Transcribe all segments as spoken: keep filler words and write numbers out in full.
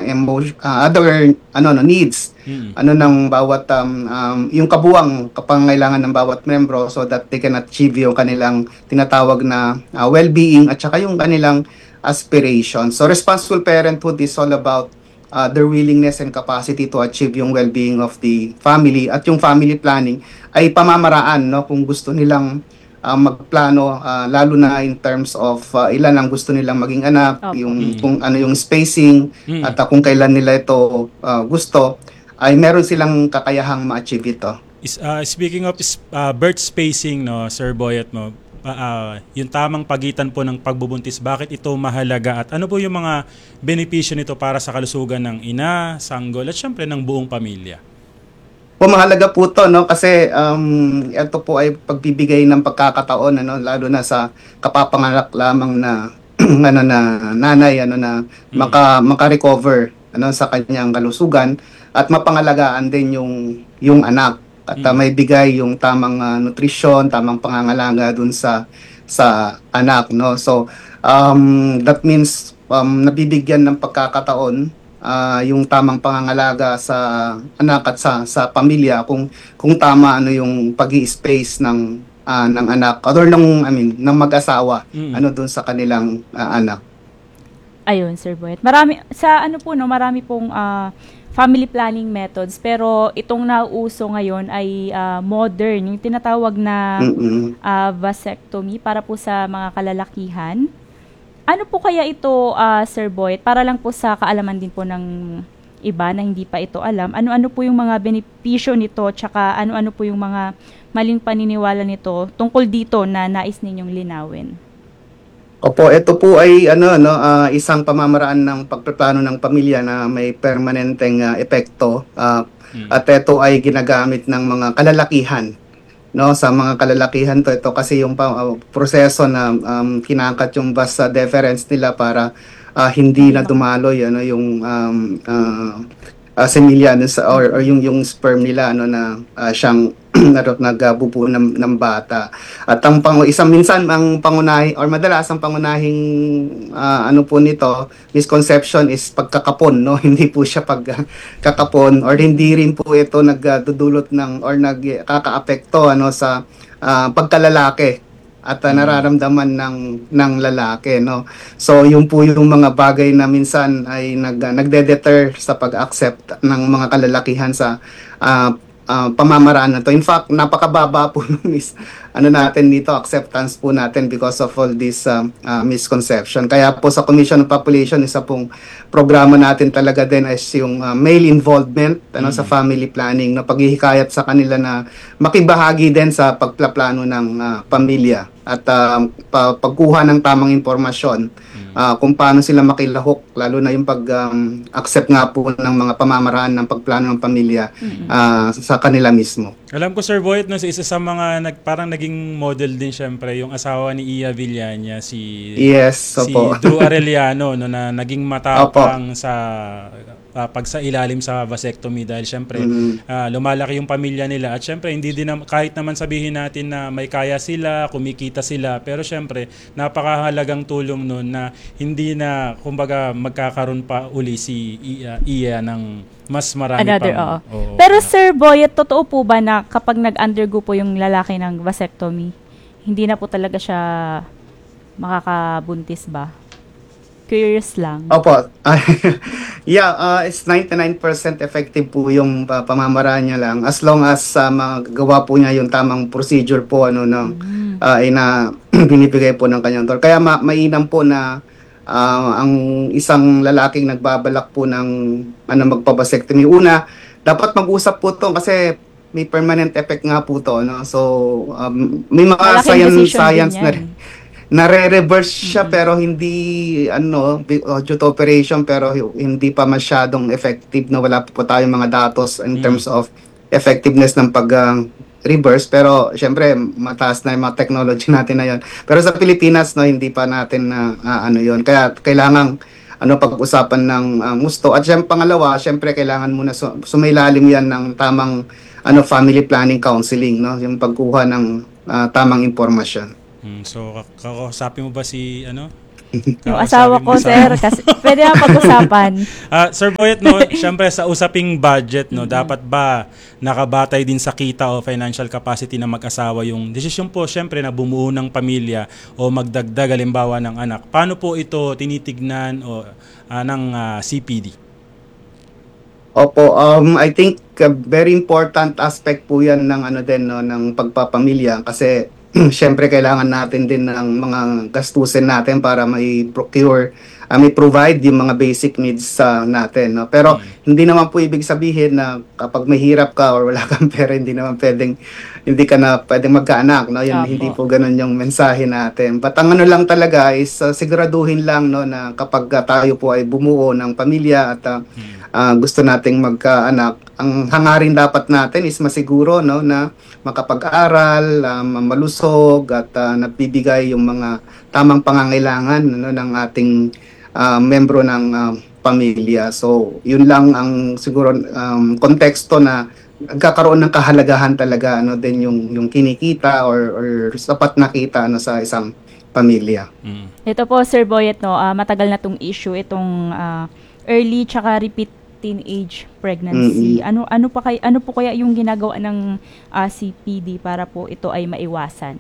emotion, uh, other ano no needs Mm. ano ng bawat um, um, yung kabuwang kapangailangan ng bawat membro so that they can achieve yung kanilang tinatawag na uh, well-being at saka yung kanilang aspiration. So responsible parenthood is all about uh, their willingness and capacity to achieve yung well-being of the family, at yung family planning ay pamamaraan no kung gusto nilang uh, magplano, uh, lalo na in terms of uh, ilan ang gusto nilang maging anak, Opo. yung Mm. kung ano yung spacing Mm. at uh, kung kailan nila ito uh, gusto, ay meron silang kakayahang ma-achieve ito. Is, uh, speaking of is, uh, birth spacing, no, Sir Boyet, mo, uh, uh, yung tamang pagitan po ng pagbubuntis, bakit ito mahalaga at ano po yung mga benepisyo nito para sa kalusugan ng ina, sanggol at syempre ng buong pamilya? Po, mahalaga po to no kasi um ito po ay pagbibigay ng pagkakataon ano lalo na sa kapapanganak lamang na ano na nanay ano na maka maka-recover ano sa kanyang kalusugan at mapangalagaan din yung yung anak at uh, may bigay yung tamang uh, nutrisyon, tamang pangangalaga dun sa sa anak no. So um that means um nabibigyan ng pagkakataon uh, yung tamang pangangalaga sa anak at sa sa pamilya kung kung tama ano yung pag-i-space ng uh, ng anak or ng I mean ng mag-asawa Mm. ano dun sa kanilang uh, anak. Ayun, Sir Boyet. Marami, sa ano po, no, marami pong ah, family planning methods, pero itong nauuso ngayon ay ah, modern, yung tinatawag na Mm-mm. ah, vasectomy para po sa mga kalalakihan. Ano po kaya ito, ah, Sir Boyet, para lang po sa kaalaman din po ng iba na hindi pa ito alam, ano-ano po yung mga benepisyo nito, tsaka ano-ano po yung mga maling paniniwala nito tungkol dito na nais ninyong linawin? Opo, ito po ay ano no ah, isang pamamaraan ng pagpaplano ng pamilya na may permanenteng ah, epekto, ah, Mm. at ito ay ginagamit ng mga kalalakihan no sa mga kalalakihan to ito kasi yung pa- ah, proseso na um, kinakat yung vas deferens nila para ah, hindi na dumaloy ano yung um, ah, ah, semilya ano, sa or, or yung yung sperm nila ano na ah, siyang narot nagbubuo ng, ng bata. At ang pang isang minsan ang pangunahi or madalas ang pangunahing ah, ano po nito misconception is pagkakapon no hindi po siya pagkakapon or hindi rin po ito nagdudulot ng or nagkakaapekto ano sa ah, pagkalalaki at ah, nararamdaman ng ng lalaki no. So yung po yung mga bagay na minsan ay nag nagde-deter sa pag-accept ng mga kalalakihan sa ah, ah, pamamaraan na to. In fact, napakababa po nung is ano natin dito, acceptance po natin because of all this um, ah, misconception. Kaya po sa Commission on Population, isa pong programa natin talaga din is yung ah, male involvement ano sa family planning na paghihikayat sa kanila na makibahagi din sa pagplaplano ng ah, pamilya at ah, pa- pagkuha ng tamang impormasyon ah, kung paano sila makilahok lalo na yung pag-accept nga po ng mga pamamaraan ng pagplano ng pamilya ah, sa kanila mismo. Alam ko, Sir Boyet, no, sa isa sa mga nag, parang naging model din syempre yung asawa ni Iya Villania, si Yes, si opo. Drew Arellano, no, na naging matapang sa ah, pag sa ilalim sa vasectomy dahil syempre Mhm. ah, lumalaki yung pamilya nila at syempre hindi din nam- kahit naman sabihin natin na may kaya sila, kumikita sila, pero syempre napakahalagang tulong nun na hindi na kumbaga magkakaroon pa uli si Iya, Iya ng mas marami Another, pang oo. oo. Pero Sir Boyet, totoo po ba na kapag nag-undergo po yung lalaki ng vasectomy, hindi na po talaga siya makakabuntis ba? Curious lang. Opo. Yeah, uh, it's ninety-nine percent effective po yung uh, pamamaraan niya lang as long as uh, magawa po niya yung tamang procedure po ano no uh, ay na binibigay po ng kanyang doktor. Kaya ma- mainam po na uh, ang isang lalaking nagbabalak po ng ano magpabasectomy una, dapat mag-usap po to kasi may permanent effect nga po to no. So um, may mga Malaking science decision din science na yan. rin nare-reverse siya pero hindi ano bi- uh, due to operation pero hi- hindi pa masyadong effective na wala pa po tayong mga datos in Mm. terms of effectiveness ng pag uh, reverse pero syempre mataas na yung mga technology natin na yun pero sa Pilipinas no hindi pa natin na ah, ano yun kaya kailangan ano pag-usapan ng ah, gusto at syempre pangalawa syempre kailangan muna su- sumailalim yan ng tamang ano family planning counseling no yung pagkuha ng ah, tamang impormasyon. Mm, so kak- kakausapin mo ba si ano Yung Kausapin asawa mo ko, sa- sir, kasi pwede na pag-usapan. Ah, Sir Boyet, no, syempre sa usaping budget, no, dapat ba nakabatay din sa kita o financial capacity ng mag-asawa yung desisyon po syempre na bumuo ng pamilya o magdagdag halimbawa ng anak. Paano po ito tinitignan o ah, ng ah, C P D? Opo, um, I think uh, very important aspect po yan ng ano din no, ng pagpapamilya kasi syempre kailangan natin din ng mga gastusin natin para may procure, uh, may provide yung mga basic needs sa natin. No? Pero hindi naman po ibig sabihin na kapag mahirap ka or wala kang pera, hindi naman pwedeng, hindi ka na pwedeng magkaanak. No? Yun, Opo. hindi po ganun yung mensahe natin. But ang ano lang talaga is uh, siguraduhin lang no, na kapag uh, tayo po ay bumuo ng pamilya at uh, uh, gusto nating magkaanak, ang hangarin dapat natin is masiguro no na makapag-aral, um, malusog at uh, nagbibigay yung mga tamang pangangailangan no, ng ating uh, membro ng uh, pamilya. So, yun lang ang siguro um, konteksto na nagkakaroon ng kahalagahan talaga ano din yung yung kinikita or or sapat na kita ano sa isang pamilya. Mm. Ito po, Sir Boyet, no, ah, matagal na tong issue, itong ah, early tsaka repeat teenage pregnancy. Mm-mm. Ano ano pa kay ano po kaya yung ginagawa ng ah, C P D para po ito ay maiwasan?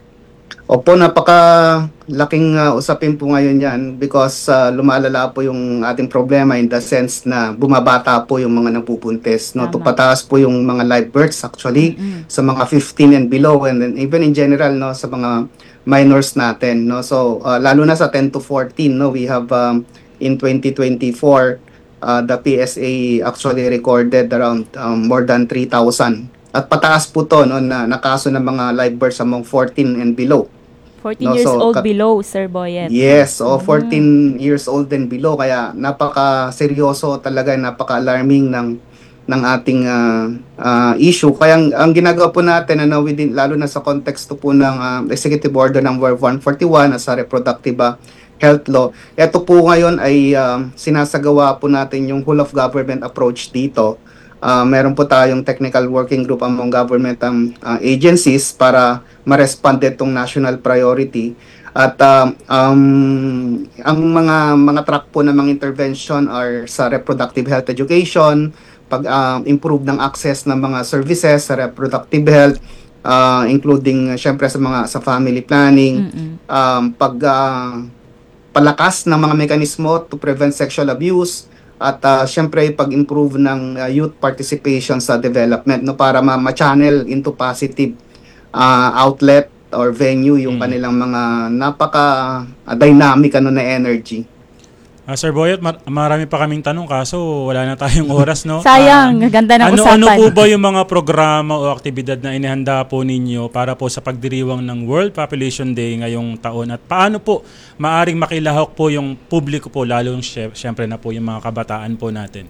Opo, napaka laking uh, usapin po ngayon yan because uh, lumalala po yung ating problema in the sense na bumabata po yung mga nagpupuntis. No? Tama. Tupataas po yung mga live births actually Mm-mm. sa mga fifteen and below and then even in general no sa mga minors natin. No? So uh, lalo na sa ten to fourteen no we have um, in twenty twenty-four uh, the P S A actually recorded around um, more than three thousand. At pataas po to no, na nakaso ng mga live births among fourteen and below. fourteen No, years so, old kat- below, Sir Boyet. Yes, o Mm. fourteen years old and below kaya napaka-seryoso talaga, napaka-alarming ng ng ating ah, ah, issue. Kaya ang, ang ginagawa po natin ano within lalo na sa konteksto po ng ah, Executive Order number one forty-one as sa reproductive ah, health law. Ito po ngayon ay ah, sinasagawa po natin yung whole of government approach dito. Ah, meron po tayong technical working group among government um, ah, agencies para ma-respond itong national priority. At um, um, ang mga mga track po ng mga intervention are sa reproductive health education, pag um, improve ng access ng mga services sa reproductive health, uh, including uh, syempre sa mga sa family planning, Mm-mm. um, pag uh, palakas ng mga mekanismo to prevent sexual abuse at uh, syempre pag-improve ng uh, youth participation sa development no para ma- ma-channel into positive uh, outlet or venue yung Mm. kanilang mga napaka uh, dynamic ano na energy. Ah, Sir Boyet, mar- marami pa kaming tanong kaso wala na tayong oras, no? Sayang, ganda ng ano, usapan. ano po ba yung mga programa o aktibidad na inihanda po ninyo para po sa pagdiriwang ng World Population Day ngayong taon? At paano po maaring makilahok po yung publiko po, lalo syem- syempre na po yung mga kabataan po natin?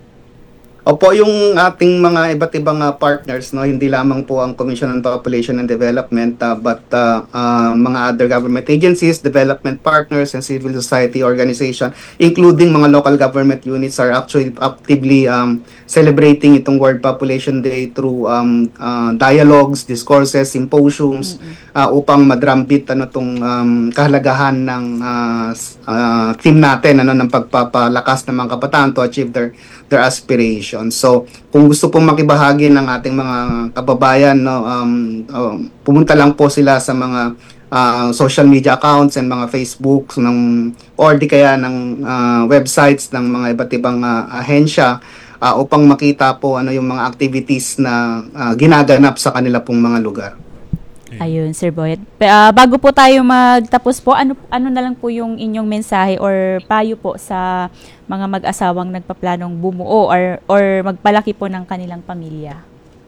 Opo, yung ating mga iba't ibang uh, partners, no, hindi lamang po ang Commission on Population and Development, uh, but uh, uh, mga other government agencies, development partners, and civil society organization, including mga local government units are actually actively um, celebrating itong World Population Day through um, uh, dialogues, discourses, symposiums, uh, upang madrambit ano tong um, kahalagahan ng uh, s- uh, team natin ano ng pagpapalakas ng mga kabataan to achieve their their aspirations. So, kung gusto pong makibahagi ng ating mga kababayan, no, um, um, pumunta lang po sila sa mga uh, social media accounts and mga Facebook ng or di kaya ng uh, websites ng mga iba't ibang uh, ahensya uh, upang makita po ano yung mga activities na uh, ginaganap sa kanila pong mga lugar. Ayun, Sir Boyet. Pa- ah, bago po tayo magtapos po, ano ano na lang po yung inyong mensahe or payo po sa mga mag-asawang nagpaplanong bumuo or or magpalaki po ng kanilang pamilya?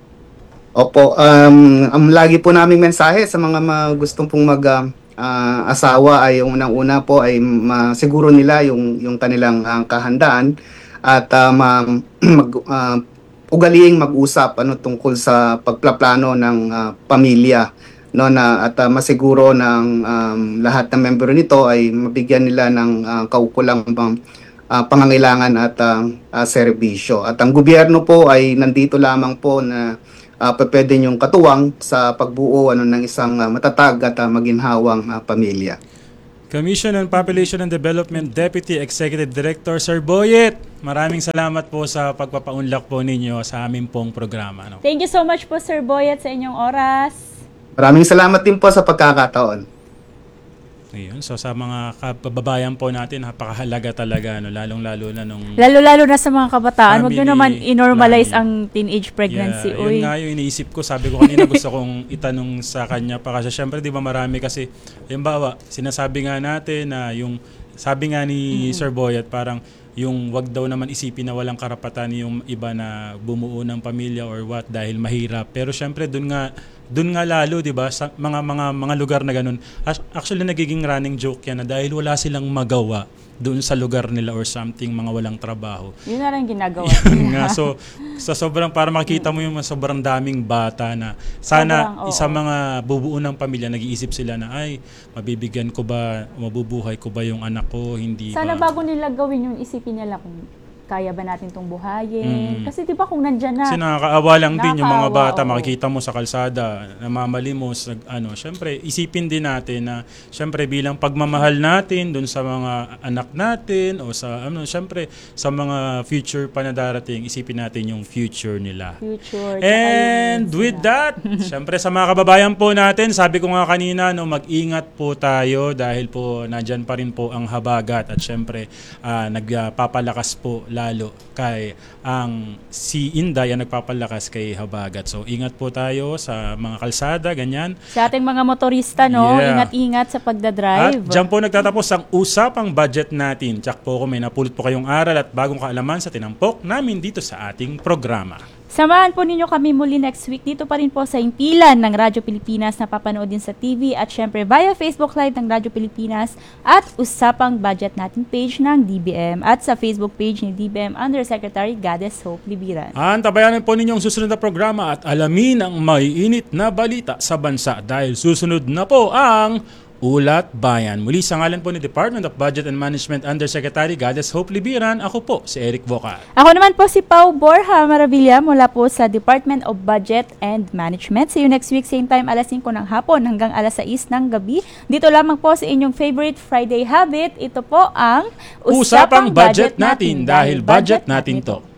Opo, um, ang lagi po naming mensahe sa mga ma- gustong pong mag ah, ah, asawa ay yung unang-una po ay masiguro nila yung yung kanilang ah, kahandaan at ah, ma- mag ah, ugaliing mag-usap ano tungkol sa pagplaplano ng ah, pamilya no na at ah, masiguro ng um, lahat ng membro nito ay mabigyan nila ng ah, kaukulang pang ah, pangangailangan at ah, ah, serbisyo. At ang gobyerno po ay nandito lamang po na uh, pwede niyong katuwang sa pagbuo ano ng isang ah, matatag at ah, maginhawang ah, pamilya. Commission on Population and Development Deputy Executive Director, Sir Boyet. Maraming salamat po sa pagpapaunlak po ninyo sa aming pong programa. No? Thank you so much po, Sir Boyet, sa inyong oras. Maraming salamat din po sa pagkakataon. Ayun, so sa mga kababayan po natin, napakahalaga talaga, no? Lalong-lalo na nung... Lalo-lalo na sa mga kabataan, wag nyo Family naman inormalize planning. ang teenage pregnancy. Yeah, Uy. yun nga yung iniisip ko. Sabi ko kanina gusto kong itanong sa kanya pa kasi syempre di ba marami kasi, halimbawa, sinasabi nga natin na yung, sabi nga ni Mm-hmm. Sir Boyet, parang yung wag daw naman isipin na walang karapatan yung iba na bumuo ng pamilya or what dahil mahirap. Pero syempre dun nga dun nga lalo, 'di ba, sa mga mga mga lugar na ganun. Actually nagiging running joke yan na dahil wala silang magawa doon sa lugar nila or something, mga walang trabaho. Yun na lang ginagawa. Yun nga, so sa sobrang para makita mo yung sobrang daming bata na sana Sobrang, oo. sa mga bubuo ng pamilya nag-iisip sila na ay mabibigyan ko ba, mabubuhay ko ba yung anak ko, hindi Sana ba? bago nila gawin yung isipin nila kung kaya ba natin itong buhayin. Mm. Kasi di ba kung nandyan na, Kasi nakakaawa lang din yung mga Nakakaawa, bata, oo. makikita mo sa kalsada, namamalimos, nag, ano, syempre, isipin din natin na, syempre, bilang pagmamahal natin dun sa mga anak natin, o sa, ano, syempre, sa mga future pa na darating, isipin natin yung future nila. future. tsaka And yung with sila. that, syempre sa mga kababayan po natin, sabi ko nga kanina, no, mag-ingat po tayo dahil po nandyan pa rin po ang habagat at syempre ah, nagpapalakas po lalo kay ang si Inday ang nagpapalakas kay habagat. So ingat po tayo sa mga kalsada, ganyan. Sa ating mga motorista, no? Yeah. Ingat-ingat sa At pagdadrive. dyan po nagtatapos ang usapang budget natin. Tsak po kung may napulot po kayong aral at bagong kaalaman sa tinampok namin dito sa ating programa. Samahan po ninyo kami muli next week dito pa rin po sa impilan ng Radyo Pilipinas na papanood din sa T V at syempre via Facebook Live ng Radyo Pilipinas at usapang budget natin page ng D B M at sa Facebook page ni D B M Undersecretary Goddess Hope Libiran. Antabayanan po ninyong susunod na programa at alamin ang maiinit na balita sa bansa dahil susunod na po ang Ulat Bayan. Muli sa ngalan po ni Department of Budget and Management Undersecretary Goddess Hope Libiran, ako po si Eric Vocal. Ako naman po si Pau Borja Maravilla mula po sa Department of Budget and Management. See you next week, same time, alas singko ng hapon hanggang alas sais ng gabi. Dito lamang po sa inyong favorite Friday habit. Ito po ang Usapang budget natin dahil budget natin to.